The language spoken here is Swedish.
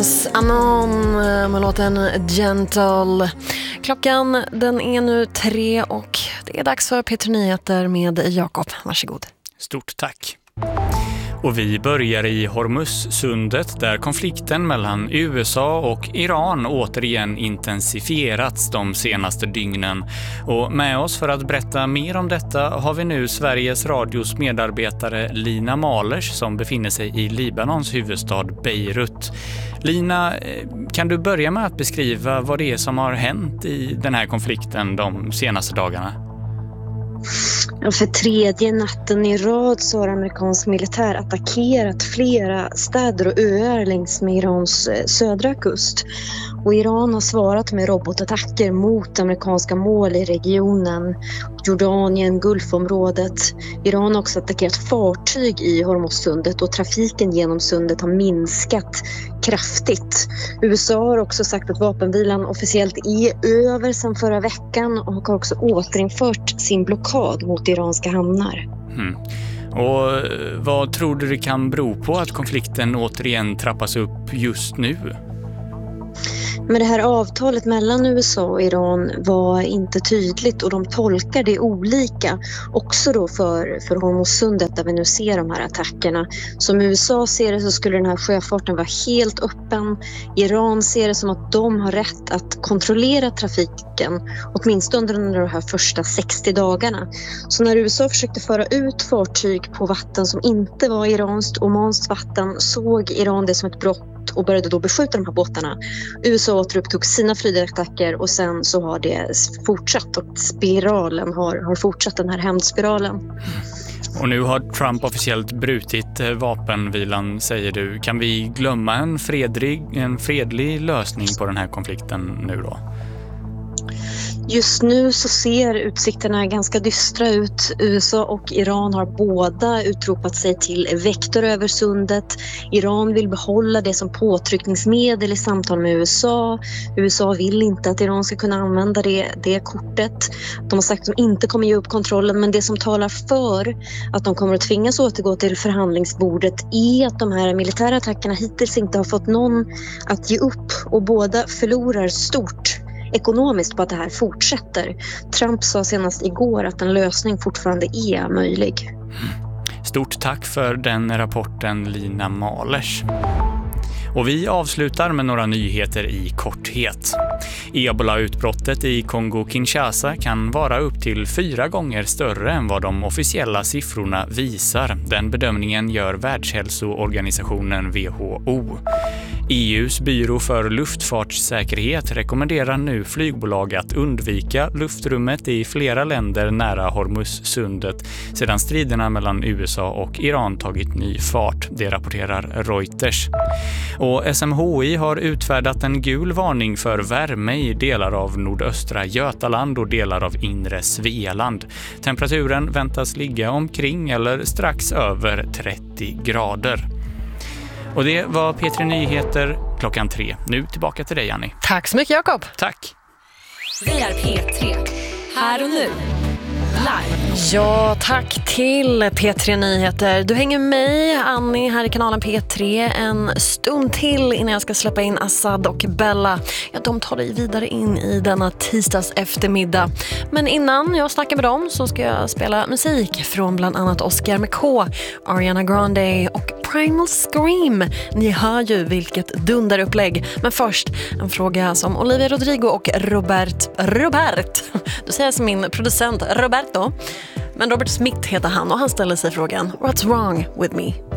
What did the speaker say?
James Anon med låten Gentle. Klockan den är nu 3 och det är dags för P3 Nyheter med Jakob. Varsågod. Stort tack. Och vi börjar i Hormuzsundet där konflikten mellan USA och Iran återigen intensifierats de senaste dygnen. Och med oss för att berätta mer om detta har vi nu Sveriges Radios medarbetare Lina Malers som befinner sig i Libanons huvudstad Beirut. Lina, kan du börja med att beskriva vad det är som har hänt i den här konflikten de senaste dagarna? För tredje natten i rad så har amerikansk militär attackerat flera städer och öar längs med Irans södra kust. Och Iran har svarat med robotattacker mot amerikanska mål i regionen, Jordanien, Gulfområdet. Iran har också attackerat fartyg i Hormuzsundet och trafiken genom sundet har minskat kraftigt. USA har också sagt att vapenvilan officiellt är över sedan förra veckan och har också återinfört sin blockad mot iranska hamnar. Och vad tror du det kan bero på att konflikten återigen trappas upp just nu? Men det här avtalet mellan USA och Iran var inte tydligt och de tolkar det olika. Också då för Hormuzsundet där vi nu ser de här attackerna. Som USA ser det så skulle den här sjöfarten vara helt öppen. Iran ser det som att de har rätt att kontrollera trafiken åtminstone under de här första 60 dagarna. Så när USA försökte föra ut fartyg på vatten som inte var iranskt och omanskt vatten såg Iran det som ett brott och började då beskjuta de här båtarna. USA återupptog sina flygattacker och sen så har det fortsatt och spiralen har fortsatt, den här hämndspiralen. Och nu har Trump officiellt brutit vapenvilan, säger du. Kan vi glömma en fredlig lösning på den här konflikten nu då? Just nu så ser utsikterna ganska dystra ut. USA och Iran har båda utropat sig till vektor över sundet. Iran vill behålla det som påtryckningsmedel i samtal med USA. USA vill inte att Iran ska kunna använda det kortet. De har sagt att de inte kommer ge upp kontrollen, men det som talar för att de kommer att tvingas återgå till förhandlingsbordet är att de här militära attackerna hittills inte har fått någon att ge upp och båda förlorar stort ekonomiskt på att det här fortsätter. Trump sa senast igår att en lösning fortfarande är möjlig. Stort tack för den rapporten, Lina Malers. Och vi avslutar med några nyheter i korthet. Ebola-utbrottet i Kongo-Kinshasa kan vara upp till 4 gånger större än vad de officiella siffrorna visar. Den bedömningen gör Världshälsoorganisationen WHO. EUs byrå för luftfartssäkerhet rekommenderar nu flygbolag att undvika luftrummet i flera länder nära Hormuzsundet sedan striderna mellan USA och Iran tagit ny fart, det rapporterar Reuters. Och SMHI har utfärdat en gul varning för värme i delar av nordöstra Götaland och delar av inre Svealand. Temperaturen väntas ligga omkring eller strax över 30 grader. Och det var P3 Nyheter klockan 3. Nu tillbaka till dig, Annie. Tack så mycket, Jakob. Tack. Vi är P3. Här och nu. Live. Ja, tack till P3 Nyheter. Du hänger med mig, Annie, här i kanalen P3 en stund till innan jag ska släppa in Assad och Bella. Ja, de tar dig vidare in i denna tisdags eftermiddag. Men innan jag snackar med dem så ska jag spela musik från bland annat Oscar McCaw, Ariana Grande och Primal Scream. Ni hör ju vilket dunderupplägg. Men först en fråga som Olivia Rodrigo och Robert. Du säger som min producent Roberto. Men Robert Smith heter han och han ställer sig frågan: What's wrong with me?